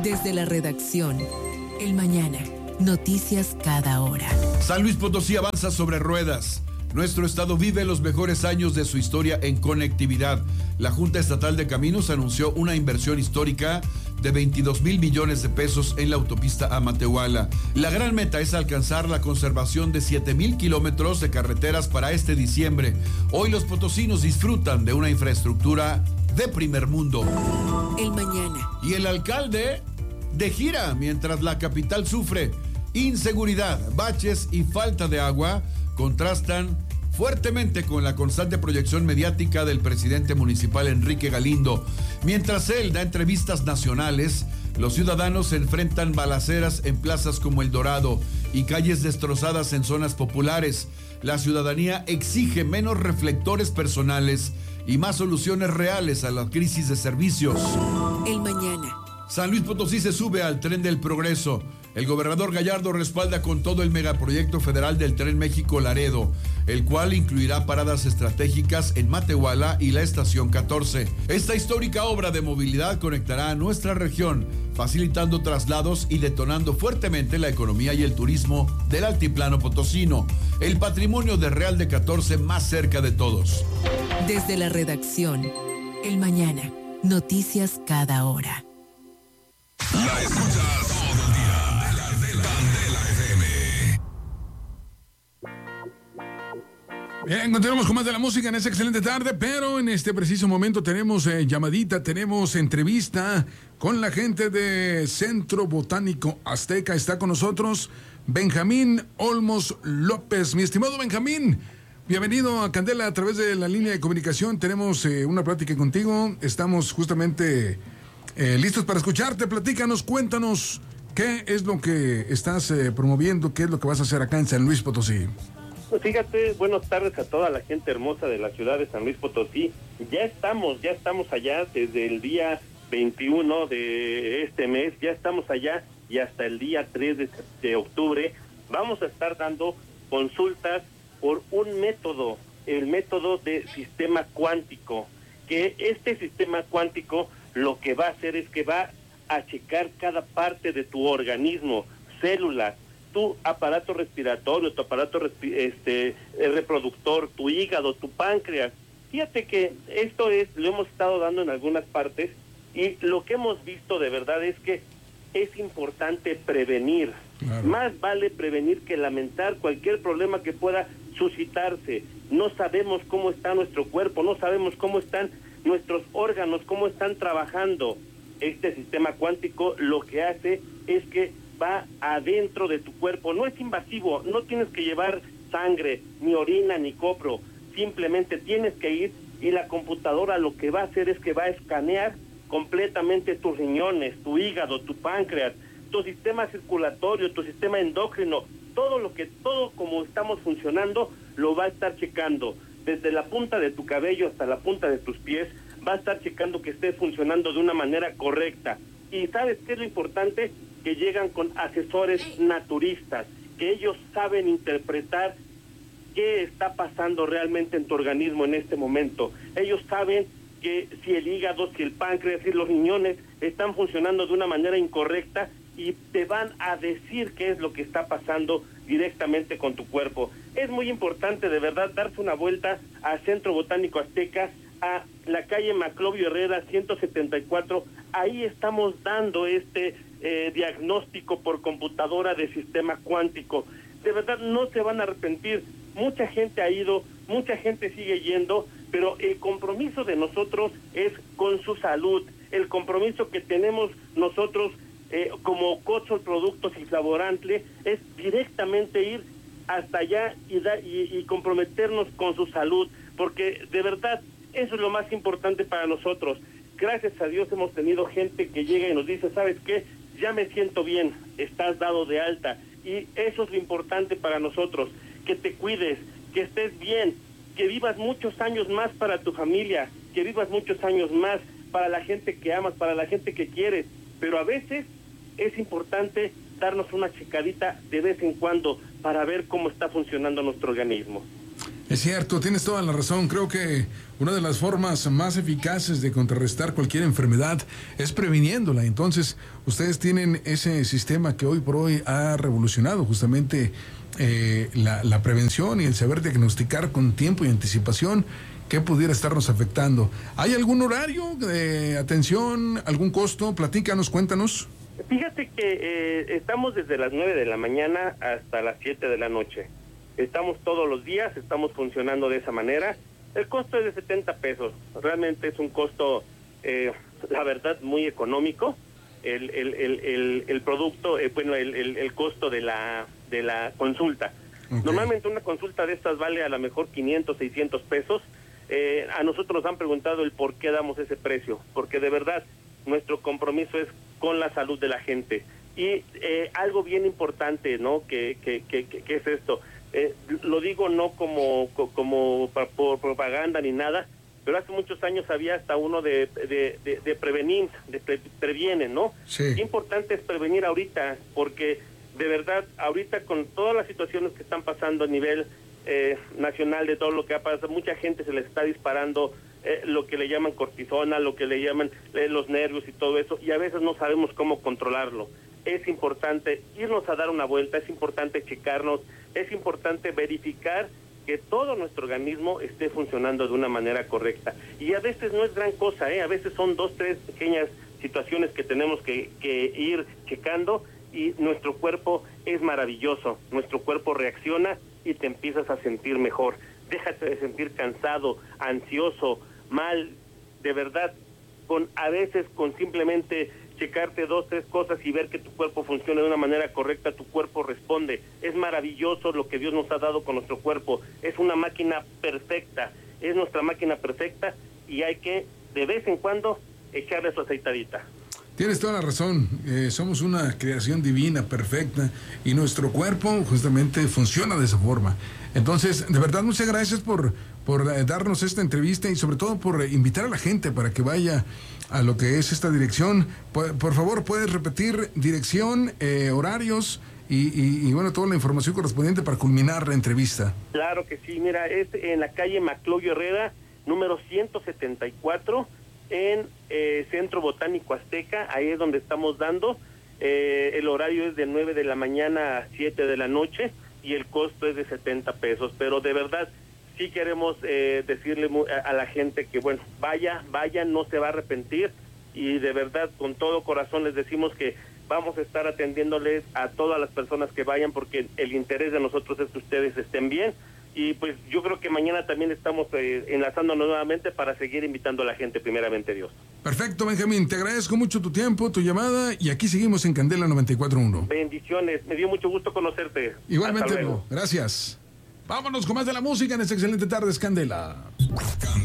Desde la redacción, El Mañana, noticias cada hora. San Luis Potosí avanza sobre ruedas. Nuestro estado vive los mejores años de su historia en conectividad. La Junta Estatal de Caminos anunció una inversión histórica de 22,000 millones de pesos en la autopista a Matehuala. La gran meta es alcanzar la conservación de 7,000 kilómetros de carreteras para este diciembre. Hoy los potosinos disfrutan de una infraestructura de primer mundo. El Mañana. Y el alcalde de gira mientras la capital sufre inseguridad, baches y falta de agua, contrastan fuertemente con la constante proyección mediática del presidente municipal Enrique Galindo. Mientras él da entrevistas nacionales, los ciudadanos se enfrentan balaceras en plazas como El Dorado y calles destrozadas en zonas populares. La ciudadanía exige menos reflectores personales y más soluciones reales a la crisis de servicios. El Mañana. San Luis Potosí se sube al tren del progreso. El gobernador Gallardo respalda con todo el megaproyecto federal del Tren México-Laredo, el cual incluirá paradas estratégicas en Matehuala y la estación 14. Esta histórica obra de movilidad conectará a nuestra región, facilitando traslados y detonando fuertemente la economía y el turismo del altiplano potosino. El patrimonio de Real de 14 más cerca de todos. Desde la redacción, El Mañana, noticias cada hora. La escuchas todo el día de la Candela FM. Bien, continuamos con más de la música en esta excelente tarde, pero en este preciso momento tenemos llamadita, tenemos entrevista con la gente de Centro Botánico Azteca. Está con nosotros Benjamín Olmos López. Mi estimado Benjamín, bienvenido a Candela a través de la línea de comunicación. Tenemos una plática contigo. Estamos justamente listos para escucharte. Platícanos, cuéntanos qué es lo que estás promoviendo, qué es lo que vas a hacer acá en San Luis Potosí. Pues fíjate, buenas tardes a toda la gente hermosa de la ciudad de San Luis Potosí. Ya estamos allá desde el día 21 de este mes, ya estamos allá y hasta el día 3 de octubre vamos a estar dando consultas por un método, el método de sistema cuántico, que este sistema cuántico lo que va a hacer es que va a checar cada parte de tu organismo, células, tu aparato respiratorio, tu aparato reproductor, tu hígado, tu páncreas. Fíjate que esto lo hemos estado dando en algunas partes y lo que hemos visto de verdad es que es importante prevenir. Claro. Más vale prevenir que lamentar cualquier problema que pueda suscitarse. No sabemos cómo está nuestro cuerpo, no sabemos cómo están nuestros órganos, cómo están trabajando. Este sistema cuántico lo que hace es que va adentro de tu cuerpo, no es invasivo, no tienes que llevar sangre, ni orina, ni copro, simplemente tienes que ir y la computadora lo que va a hacer es que va a escanear completamente tus riñones, tu hígado, tu páncreas, tu sistema circulatorio, tu sistema endocrino, todo como estamos funcionando, lo va a estar checando, desde la punta de tu cabello hasta la punta de tus pies, va a estar checando que estés funcionando de una manera correcta. Y ¿sabes qué es lo importante? Que llegan con asesores naturistas, que ellos saben interpretar qué está pasando realmente en tu organismo en este momento. Ellos saben que si el hígado, si el páncreas, si los riñones están funcionando de una manera incorrecta y te van a decir qué es lo que está pasando directamente con tu cuerpo. Es muy importante de verdad darse una vuelta al Centro Botánico Azteca, a la calle Maclovio Herrera 174, ahí estamos dando diagnóstico por computadora de sistema cuántico. De verdad no se van a arrepentir, mucha gente ha ido, mucha gente sigue yendo, pero el compromiso de nosotros es con su salud, el compromiso que tenemos nosotros como Cotzol Productos y Flavorantle es directamente ir hasta allá y comprometernos con su salud, porque de verdad eso es lo más importante para nosotros. Gracias a Dios hemos tenido gente que llega y nos dice, ¿sabes qué? Ya me siento bien, estás dado de alta. Y eso es lo importante para nosotros, que te cuides, que estés bien, que vivas muchos años más para tu familia, que vivas muchos años más para la gente que amas, para la gente que quieres. Pero a veces es importante darnos una checadita de vez en cuando para ver cómo está funcionando nuestro organismo. Es cierto, tienes toda la razón. Creo que una de las formas más eficaces de contrarrestar cualquier enfermedad es previniéndola. Entonces, ustedes tienen ese sistema que hoy por hoy ha revolucionado justamente la prevención y el saber diagnosticar con tiempo y anticipación qué pudiera estarnos afectando. ¿Hay algún horario de atención, algún costo? Platícanos, cuéntanos. Fíjate que estamos desde las 9 de la mañana hasta las 7 de la noche. Estamos todos los días, estamos funcionando de esa manera. El costo es de 70 pesos. Realmente es un costo, la verdad, muy económico. El producto, el costo de la consulta. Okay. Normalmente una consulta de estas vale a lo mejor 500, 600 pesos. A nosotros nos han preguntado el por qué damos ese precio. Porque de verdad, nuestro compromiso es con la salud de la gente. Y algo bien importante, ¿no? Que es esto. Lo digo no como por propaganda ni nada, pero hace muchos años había hasta uno de prevenir, previene, ¿no? Sí. Qué importante es prevenir ahorita, porque de verdad, ahorita con todas las situaciones que están pasando a nivel nacional, de todo lo que ha pasado, mucha gente se les está disparando lo que le llaman cortisona, lo que le llaman los nervios y todo eso, y a veces no sabemos cómo controlarlo. Es importante irnos a dar una vuelta, es importante checarnos, es importante verificar que todo nuestro organismo esté funcionando de una manera correcta. Y a veces no es gran cosa, a veces son 2, 3 pequeñas situaciones que tenemos que ir checando, y nuestro cuerpo es maravilloso, nuestro cuerpo reacciona y te empiezas a sentir mejor. Déjate de sentir cansado, ansioso, mal, de verdad, a veces con simplemente checarte 2, 3 cosas y ver que tu cuerpo funciona de una manera correcta, tu cuerpo responde. Es maravilloso lo que Dios nos ha dado con nuestro cuerpo. Es una máquina perfecta, es nuestra máquina perfecta, y hay que, de vez en cuando, echarle su aceitadita. Tienes toda la razón, somos una creación divina, perfecta, y nuestro cuerpo justamente funciona de esa forma. Entonces, de verdad, muchas gracias por darnos esta entrevista y sobre todo por invitar a la gente para que vaya a lo que es esta dirección. Por favor, ¿puedes repetir dirección, horarios y bueno, toda la información correspondiente para culminar la entrevista? Claro que sí, mira, es en la calle Maclovio Herrera, número 174, en Centro Botánico Azteca. Ahí es donde estamos dando. El horario es de 9 de la mañana a 7 de la noche y el costo es de 70 pesos. Pero de verdad, sí queremos decirle a la gente que, bueno, vaya, no se va a arrepentir, y de verdad, con todo corazón les decimos que vamos a estar atendiéndoles a todas las personas que vayan, porque el interés de nosotros es que ustedes estén bien. Y pues yo creo que mañana también estamos enlazándonos nuevamente para seguir invitando a la gente, primeramente Dios. Perfecto, Benjamín, te agradezco mucho tu tiempo, tu llamada, y aquí seguimos en Candela 94.1. Bendiciones, me dio mucho gusto conocerte. Igualmente, gracias. Vámonos con más de la música en esta excelente tarde, Candela.